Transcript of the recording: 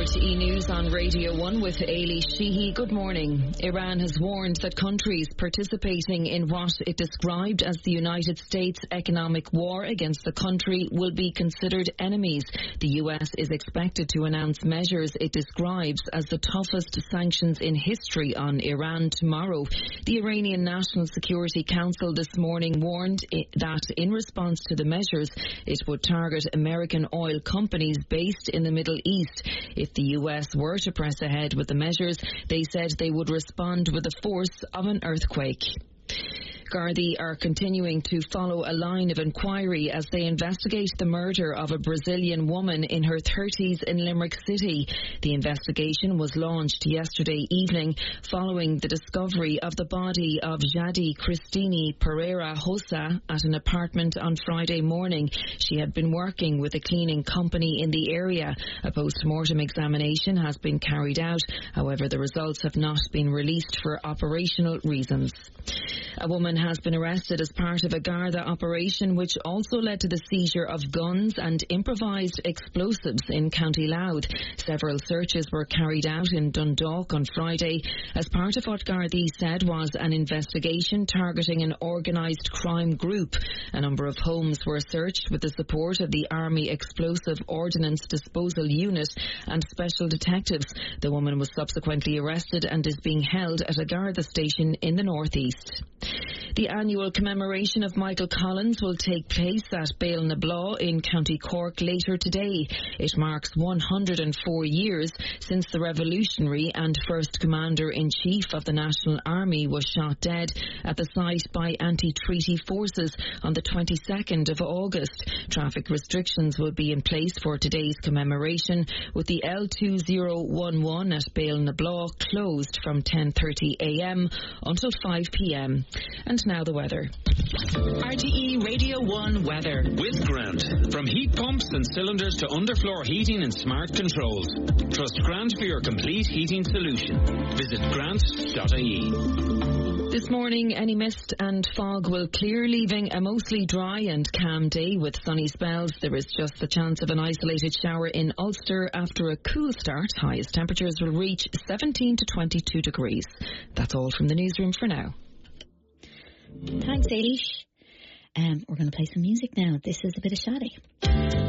RTE News on Radio 1 with Ailey Sheehy. Good morning. Iran has warned that countries participating in what it described as the United States economic war against the country will be considered enemies. The US is expected to announce measures it describes as the toughest sanctions in history on Iran tomorrow. The Iranian National Security Council this morning warned that in response to the measures, it would target American oil companies based in the Middle East. If the US were to press ahead with the measures, they said they would respond with the force of an earthquake. Gardaí are continuing to follow a line of inquiry as they investigate the murder of a Brazilian woman in her 30s in Limerick City. The investigation was launched yesterday evening following the discovery of the body of Jadi Cristine Pereira Rosa at an apartment on Friday morning. She had been working with a cleaning company in the area. A post-mortem examination has been carried out. However, the results have not been released for operational reasons. A woman has been arrested as part of a Garda operation which also led to the seizure of guns and improvised explosives in County Louth. Several searches were carried out in Dundalk on Friday as part of what Gardaí said was an investigation targeting an organised crime group. A number of homes were searched with the support of the Army Explosive Ordnance Disposal Unit and special detectives. The woman was subsequently arrested and is being held at a Garda station in the northeast. The annual commemoration of Michael Collins will take place at Bale-na-Blaw in County Cork later today. It marks 104 years since the revolutionary and first Commander-in-Chief of the National Army was shot dead at the site by anti-treaty forces on the 22nd of August. Traffic restrictions will be in place for today's commemoration, with the L2011 at Bale-na-Blaw closed from 10:30am until 5pm. And now the weather. RTE Radio 1 weather. With Grant. From heat pumps and cylinders to underfloor heating and smart controls. Trust Grant for your complete heating solution. Visit grant.ie. This morning, any mist and fog will clear, leaving a mostly dry and calm day with sunny spells. There is just the chance of an isolated shower in Ulster after a cool start. Highest temperatures will reach 17 to 22 degrees. That's all from the newsroom for now. Thanks, Ailish. We're going to play some music now. This is a bit of Shadi.